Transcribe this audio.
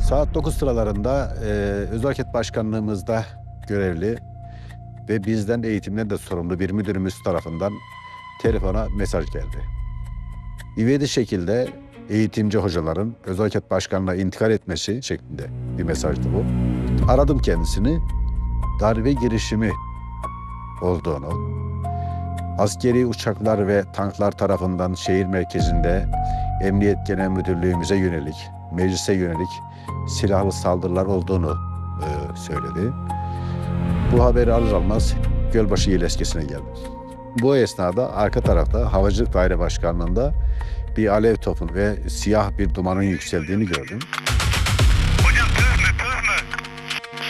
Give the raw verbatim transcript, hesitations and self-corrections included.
Saat dokuz sıralarında e, Özel Hareket Başkanlığımızda görevli ve bizden eğitimden de sorumlu bir müdürümüz tarafından telefona mesaj geldi. İvedi şekilde eğitimci hocaların Özel Hareket Başkanlığı'na intikal etmesi şeklinde bir mesajdı bu. Aradım kendisini, darbe girişimi olduğunu, askeri uçaklar ve tanklar tarafından şehir merkezinde Emniyet Genel Müdürlüğümüze yönelik, meclise yönelik silahlı saldırılar olduğunu e, söyledi. Bu haberi alır almaz Gölbaşı Yeleskesi'ne geldim. Bu esnada arka tarafta Havacılık Daire Başkanlığı'nda bir alev topun ve siyah bir dumanın yükseldiğini gördüm.